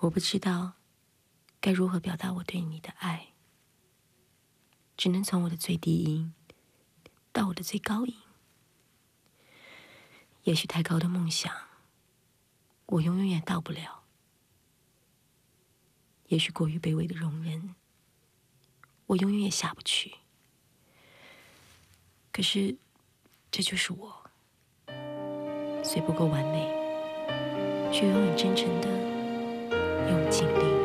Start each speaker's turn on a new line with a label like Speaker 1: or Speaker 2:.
Speaker 1: 我不知道该如何表达我对你的爱，只能从我的最低音到我的最高音。也许太高的梦想，我永远也到不了；也许过于卑微的容忍，我永远也下不去。可是，这就是我，虽不够完美，却永远真诚的用尽力。